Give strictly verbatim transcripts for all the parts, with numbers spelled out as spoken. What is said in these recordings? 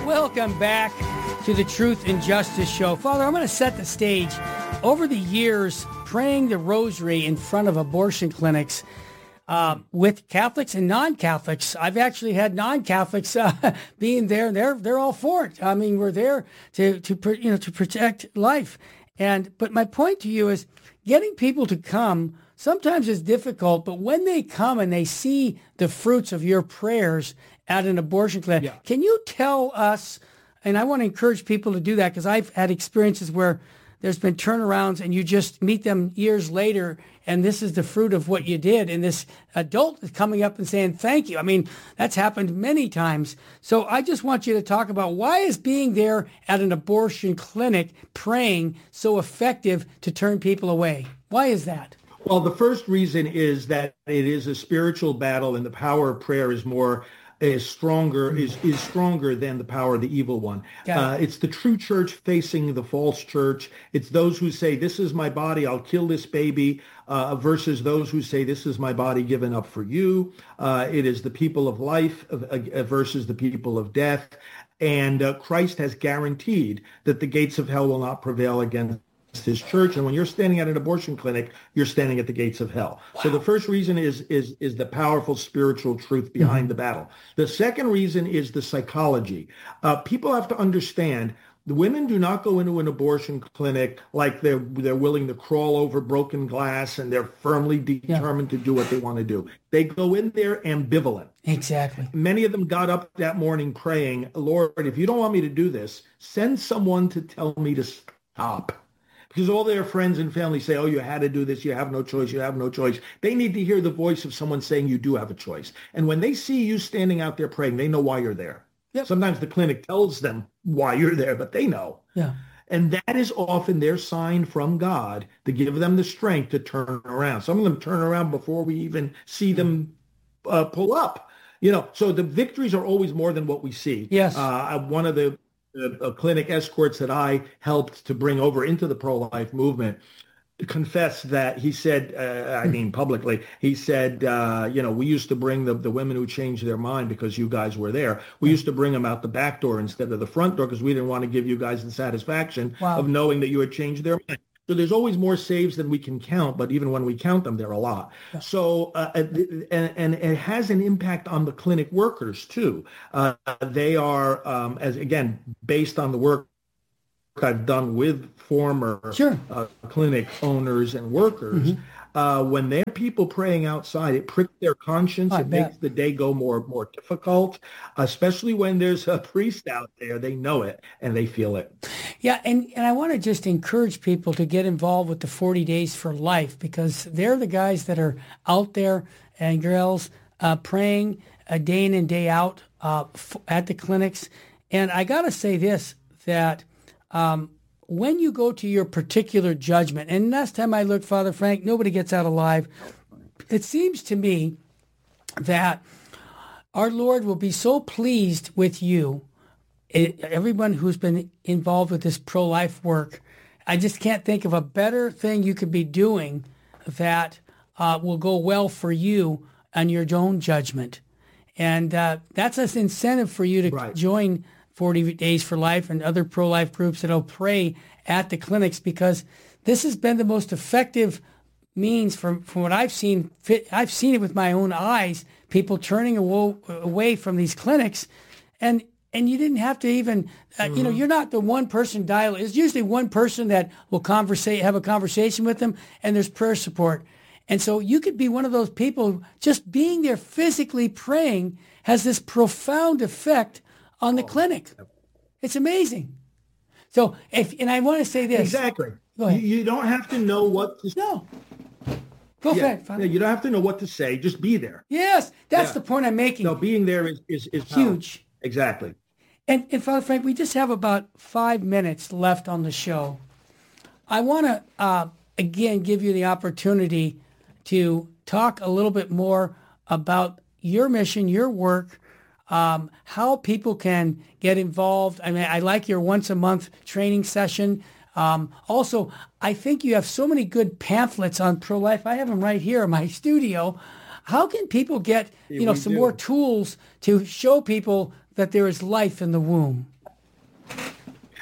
Welcome back to the Truth and Justice Show. Father, I'm going to set the stage. Over the years, praying the rosary in front of abortion clinics uh, with Catholics and non-Catholics, I've actually had non-Catholics uh, being there. They're they're all for it. I mean, we're there to to you know to protect life. And but my point to you is getting people to come sometimes is difficult, but when they come and they see the fruits of your prayers at an abortion clinic, yeah. Can you tell us, and I want to encourage people to do that because I've had experiences where there's been turnarounds and you just meet them years later and this is the fruit of what you did. And this adult is coming up and saying, thank you. I mean, that's happened many times. So I just want you to talk about why is being there at an abortion clinic praying so effective to turn people away? Why is that? Well, the first reason is that it is a spiritual battle and the power of prayer is more is stronger is is stronger than the power of the evil one. Uh, it's the true church facing the false church. It's those who say, this is my body, I'll kill this baby, uh, versus those who say, this is my body given up for you. Uh, it is the people of life uh, uh, versus the people of death. And uh, Christ has guaranteed that the gates of hell will not prevail against his church. And when you're standing at an abortion clinic, you're standing at the gates of hell. Wow. So the first reason is is is the powerful spiritual truth behind mm-hmm. the battle. The second reason is the psychology. Uh, people have to understand the women do not go into an abortion clinic like they're they're willing to crawl over broken glass and they're firmly determined yeah. to do what they want to do. They go in there ambivalent. Exactly. Many of them got up that morning praying, Lord, if you don't want me to do this, send someone to tell me to stop. Because all their friends and family say, oh, you had to do this, you have no choice, you have no choice. They need to hear the voice of someone saying you do have a choice. And when they see you standing out there praying, they know why you're there. Yep. Sometimes the clinic tells them why you're there, but they know. Yeah. And that is often their sign from God to give them the strength to turn around. Some of them turn around before we even see them uh, pull up. You know, so the victories are always more than what we see. Yes. Uh, one of the Uh, clinic escorts that I helped to bring over into the pro-life movement confessed that he said, uh, I mean publicly, he said, uh, you know, we used to bring the, the women who changed their mind because you guys were there. We used to bring them out the back door instead of the front door because we didn't want to give you guys the satisfaction wow. of knowing that you had changed their mind. So there's always more saves than we can count, but even when we count them, there are a lot. Yeah. So, uh, and, and it has an impact on the clinic workers too. Uh, they are, um, as again, based on the work I've done with former sure. uh, clinic owners and workers, mm-hmm. uh, when they're people praying outside, it pricks their conscience. I it bet. makes the day go more more difficult, especially when there's a priest out there. They know it and they feel it. Yeah, and, and I want to just encourage people to get involved with the forty Days for Life because they're the guys that are out there and girls uh, praying uh, day in and day out uh, f- at the clinics. And I got to say this, that um, when you go to your particular judgment, and last time I looked, Father Frank, nobody gets out alive. It seems to me that our Lord will be so pleased with you, it, everyone who's been involved with this pro-life work. I just can't think of a better thing you could be doing that uh, will go well for you on your own judgment. And uh, that's an incentive for you to right. join forty Days for Life and other pro-life groups that'll pray at the clinics because this has been the most effective means from, from what I've seen. I've seen it with my own eyes, people turning away from these clinics. And and you didn't have to even, uh, mm-hmm. you know, you're not the one person dial. It's usually one person that will conversate, have a conversation with them, and there's prayer support. And so you could be one of those people, just being there physically praying has this profound effect on the clinic. It's amazing. So if, and I want to say this. Exactly. Go ahead. You, you don't have to know what to say. No. Go yeah, ahead. Yeah, you don't have to know what to say. Just be there. Yes. That's yeah. the point I'm making. No, being there is, is, is huge. Powerful. Exactly. And, and Father Frank, we just have about five minutes left on the show. I want to, uh, again, give you the opportunity to talk a little bit more about your mission, your work, um, how people can get involved. I mean, I like your once a month training session. Um, also, I think you have so many good pamphlets on pro-life. I have them right here in my studio. How can people get, you know, we some do. more tools to show people that there is life in the womb?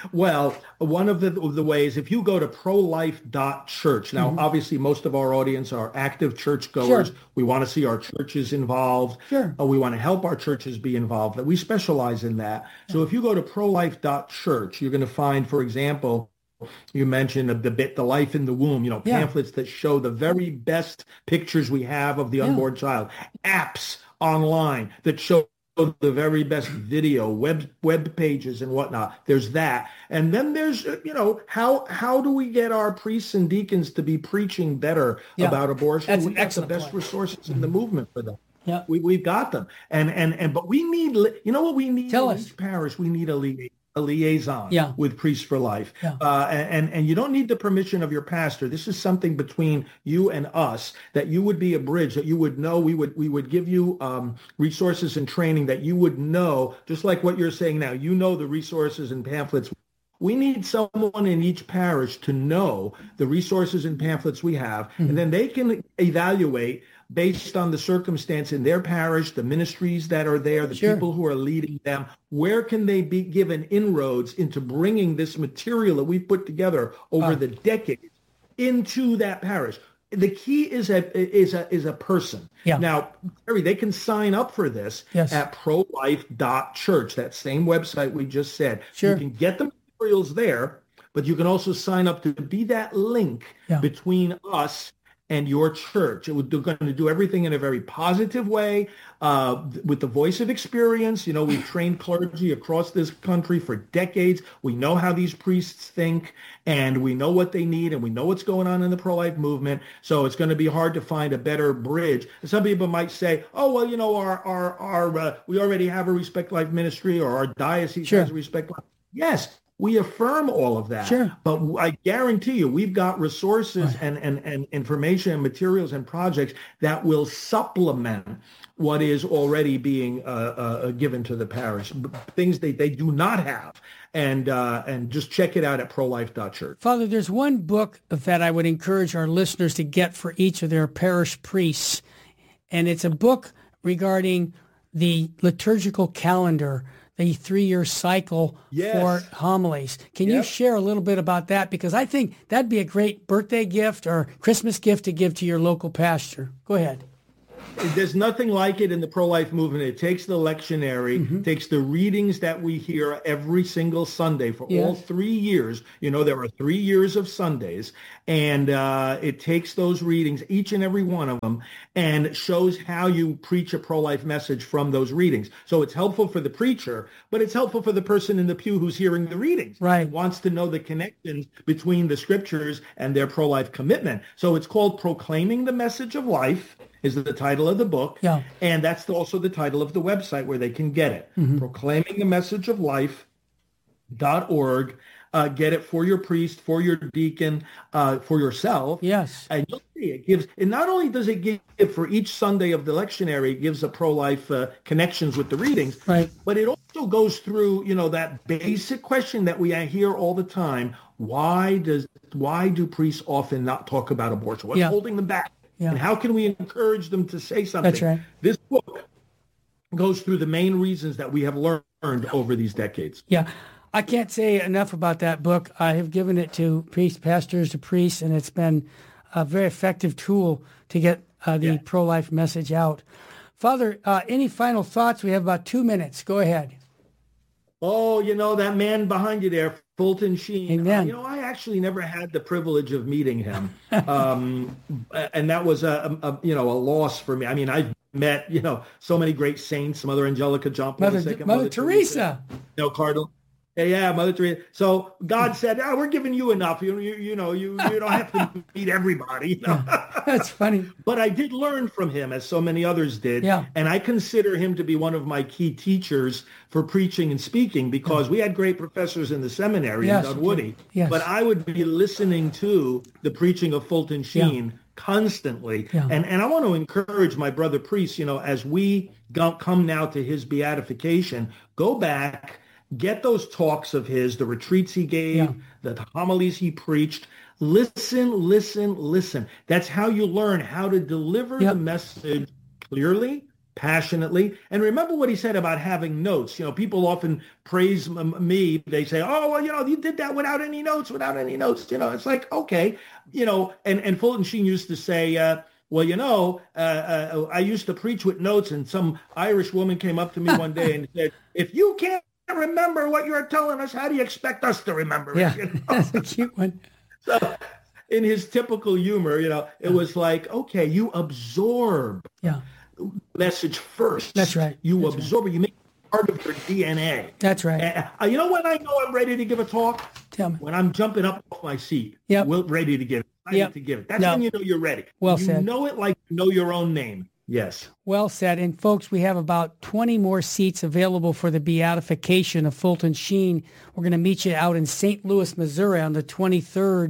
Well, one of the, the ways, if you go to pro life dot church, now mm-hmm. obviously most of our audience are active churchgoers. Sure. We want to see our churches involved. Sure. Uh, we want to help our churches be involved. We specialize in that. Yeah. So if you go to pro life dot church, you're going to find, for example, you mentioned the bit, the life in the womb, you know, pamphlets yeah. that show the very best pictures we have of the unborn yeah. child, apps online that show the very best video, web web pages and whatnot. There's that. And then there's, you know, how how do we get our priests and deacons to be preaching better yeah. about abortion? That's we an got excellent the best point. resources mm-hmm. in the movement for them. Yeah. We, we've got them. And, and, and, but we need, you know what we need Tell in us. each parish? We need a lead. a liaison yeah. with Priests for Life. Yeah. Uh, and, and you don't need the permission of your pastor. This is something between you and us, that you would be a bridge, that you would know, we would we would give you um, resources and training that you would know, just like what you're saying now. You know the resources and pamphlets. We need someone in each parish to know the resources and pamphlets we have, mm-hmm. and then they can evaluate based on the circumstance in their parish, the ministries that are there, the sure. people who are leading them, where can they be given inroads into bringing this material that we've put together over oh. the decades into that parish. The key is a is a is a person. Yeah. Now, Terry, they can sign up for this yes. at pro life dot church, that same website we just said. Sure. You can get the materials there, but you can also sign up to be that link yeah. between us and your church. It would do, going to do everything in a very positive way, uh, with the voice of experience. You know, we've trained clergy across this country for decades. We know how these priests think, and we know what they need, and we know what's going on in the pro-life movement. So it's going to be hard to find a better bridge. Some people might say, oh, well, you know, our, our, our, uh, we already have a Respect Life ministry, or our diocese sure. has a Respect Life. Yes. We affirm all of that, sure. but I guarantee you we've got resources right. and, and, and information and materials and projects that will supplement what is already being uh, uh, given to the parish, things they, they do not have. And uh, and just check it out at pro life dot church. Father, there's one book that I would encourage our listeners to get for each of their parish priests, and it's a book regarding the liturgical calendar, the three-year cycle yes. for homilies. Can yep. you share a little bit about that? Because I think that'd be a great birthday gift or Christmas gift to give to your local pastor. Go ahead. There's nothing like it in the pro-life movement. It takes the lectionary, mm-hmm. takes the readings that we hear every single Sunday for yes. all three years. You know, there are three years of Sundays, and uh, it takes those readings, each and every one of them, and shows how you preach a pro-life message from those readings. So it's helpful for the preacher, but it's helpful for the person in the pew who's hearing the readings. Right. Wants to know the connections between the scriptures and their pro-life commitment. So it's called Proclaiming the Message of Life, is the title of the book. Yeah. And that's also the title of the website where they can get it. Mm-hmm. Proclaiming the Message of Life dot org. Uh, get it for your priest, for your deacon, uh, for yourself. Yes. And you'll see it gives, and not only does it give for each Sunday of the lectionary, it gives a pro-life uh, connections with the readings, right. but it also goes through, you know, that basic question that we hear all the time. Why does, why do priests often not talk about abortion? What's yeah. holding them back? Yeah. And how can we encourage them to say something? That's right. This book goes through the main reasons that we have learned over these decades. Yeah. I can't say enough about that book. I have given it to priests, pastors, to priests, and it's been a very effective tool to get uh, the yeah. pro-life message out. Father, uh, any final thoughts? We have about two minutes. Go ahead. Oh, you know, that man behind you there, Fulton Sheen. Amen. Uh, you know, I actually never had the privilege of meeting him. um, and that was, a, a, you know, a loss for me. I mean, I've met, you know, so many great saints, Mother Angelica, John Paul Mother, the Mother, Second, Mother Teresa. Teresa. No, Cardinal. Yeah, yeah, Mother Teresa. So God said, oh, we're giving you enough. You, you, you know, you, you don't have to meet everybody. You know? That's funny. But I did learn from him, as so many others did. Yeah. And I consider him to be one of my key teachers for preaching and speaking, because yeah. we had great professors in the seminary yes, in Dunwoody. yes. But I would be listening to the preaching of Fulton Sheen yeah. constantly. Yeah. And, and I want to encourage my brother priests, you know, as we go, come now to his beatification, go back, get those talks of his, the retreats he gave, yeah. the homilies he preached. Listen, listen, listen. That's how you learn how to deliver yep. the message clearly passionately. And remember what he said about having notes. You know, people often praise m- me. They say, oh, well, you know, you did that without any notes, without any notes. You know, it's like, okay, you know, and, and Fulton Sheen used to say, uh, well, you know, uh, uh, I used to preach with notes, and some Irish woman came up to me one day and said, if you can't remember what you're telling us, how do you expect us to remember it? Yeah, You know? that's a cute one. So in his typical humor, you know, it was like, okay, you absorb yeah. message first. That's right. You That's absorb right. it. You make it part of your D N A. That's right. Uh, you know when I know I'm ready to give a talk? Tell me. When I'm jumping up off my seat. Yep. Well, ready to give it. Ready Yep. to give it. That's No. when you know you're ready. Well you said. You know it like you know your own name. Yes. Well said. And folks, we have about twenty more seats available for the beatification of Fulton Sheen. We're going to meet you out in Saint Louis, Missouri on the twenty-third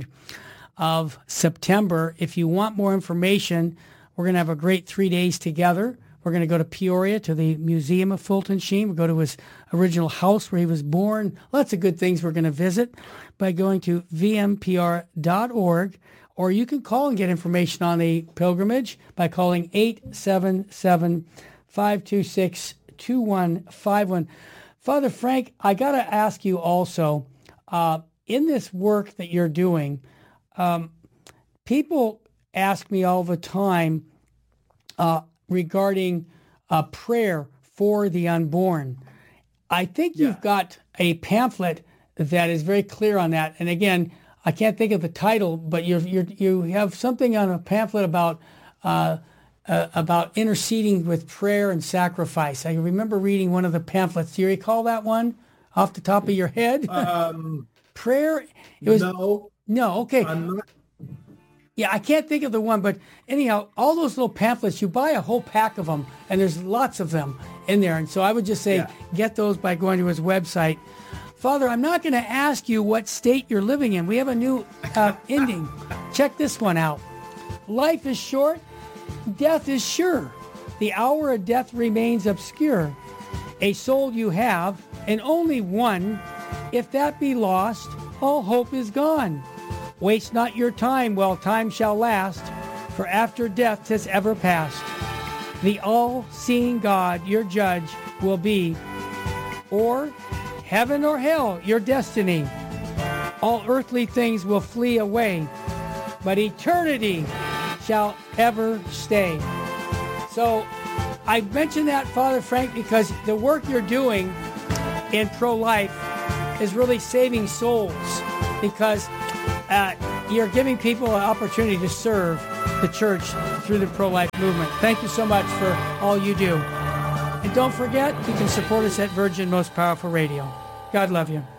of September. If you want more information, we're going to have a great three days together. We're going to go to Peoria to the Museum of Fulton Sheen. We'll go to his original house where he was born. Lots of good things we're going to visit by going to v m p r dot org. Or you can call and get information on the pilgrimage by calling eight seven seven, five two six, two one five one. Father Frank, I got to ask you also, uh, in this work that you're doing, um, people ask me all the time uh, regarding uh, prayer for the unborn. I think Yeah. you've got a pamphlet that is very clear on that. And again, I can't think of the title, but you you you have something on a pamphlet about uh, uh, about interceding with prayer and sacrifice. I remember reading one of the pamphlets. Do you recall that one off the top of your head? Um, prayer. It was no. no. Okay. I'm not. Yeah, I can't think of the one, but anyhow, all those little pamphlets, you buy a whole pack of them, and there's lots of them in there. And so I would just say, Yeah. get those by going to his website. Father, I'm not going to ask you what state you're living in. We have a new uh, ending. Check this one out. Life is short, death is sure. The hour of death remains obscure. A soul you have, and only one. If that be lost, all hope is gone. Waste not your time while time shall last, for after death 'tis ever past. The all-seeing God, your judge, will be, or heaven or hell, your destiny. All earthly things will flee away, but eternity shall ever stay. So I mentioned that, Father Frank, because the work you're doing in pro-life is really saving souls, because uh, you're giving people an opportunity to serve the church through the pro-life movement. Thank you so much for all you do. And don't forget, you can support us at Virgin Most Powerful Radio. God love you.